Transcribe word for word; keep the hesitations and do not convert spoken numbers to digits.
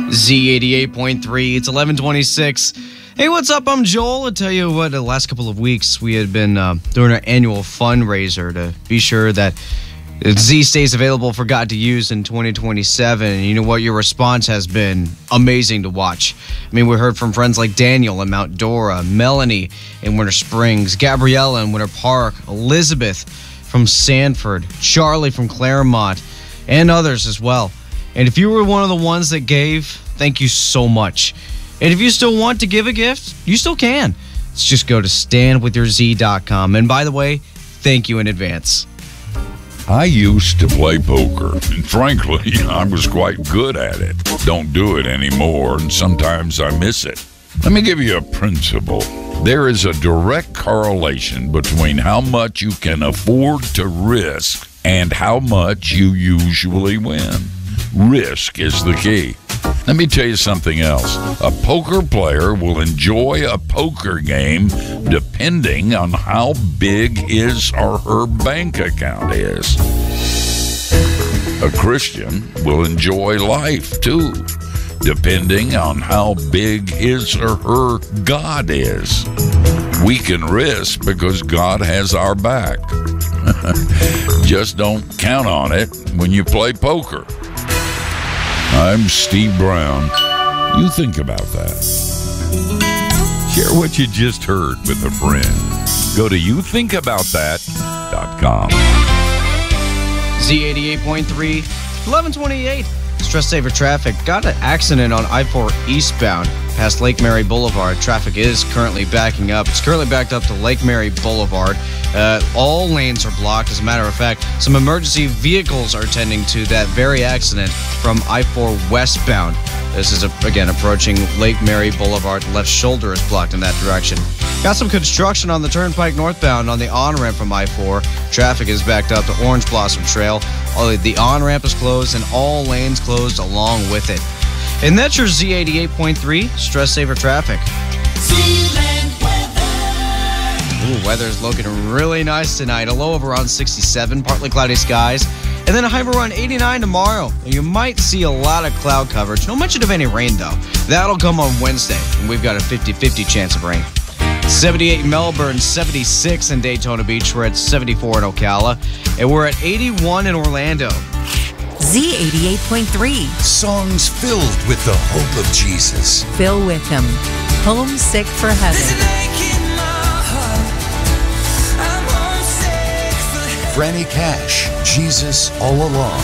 Z eighty-eight point three. It's eleven twenty-six. Hey, what's up? I'm Joel. I'll tell you what, the last couple of weeks we had been uh, doing our annual fundraiser to be sure that Z stays available for God to use in twenty twenty-seven. And you know what? Your response has been amazing to watch. I mean, we heard from friends like Daniel in Mount Dora, Melanie in Winter Springs, Gabriella in Winter Park, Elizabeth from Sanford, Charlie from Claremont, and others as well. And if you were one of the ones that gave, thank you so much. And if you still want to give a gift, you still can. Let's just go to stand with your z dot com. And by the way, thank you in advance. I used to play poker, and frankly, I was quite good at it. Don't do it anymore, and sometimes I miss it. Let me give you a principle. There is a direct correlation between how much you can afford to risk and how much you usually win. Risk is the key. Let me tell you something else. A poker player will enjoy a poker game depending on how big his or her bank account is. A Christian will enjoy life too, depending on how big his or her God is. We can risk because God has our back. Just don't count on it when you play poker. I'm Steve Brown. You think about that. Share what you just heard with a friend. Go to you think about that dot com. Z eighty-eight point three, eleven twenty-eight. Stress saver traffic. Got an accident on I four eastbound past Lake Mary Boulevard. Traffic is currently backing up. It's currently backed up to Lake Mary Boulevard. Uh, all lanes are blocked. As a matter of fact, some emergency vehicles are tending to that very accident from I four westbound. This is, a, again, approaching Lake Mary Boulevard. Left shoulder is blocked in that direction. Got some construction on the Turnpike northbound on the on-ramp from I four. Traffic is backed up to Orange Blossom Trail. The on-ramp is closed and all lanes closed along with it. And that's your Z eighty-eight point three Stress Saver Traffic. Ooh, weather's looking really nice tonight. A low of around sixty-seven, partly cloudy skies. And then a high of around eighty-nine tomorrow. You might see a lot of cloud coverage. No mention of any rain, though. That'll come on Wednesday, and we've got a fifty-fifty chance of rain. seventy-eight in Melbourne, seventy-six in Daytona Beach. We're at seventy-four in Ocala. And we're at eighty-one in Orlando. Z eighty-eight point three. Songs filled with the hope of Jesus. Bill Witham, Homesick for Heaven. Franny Cash, Jesus All Along.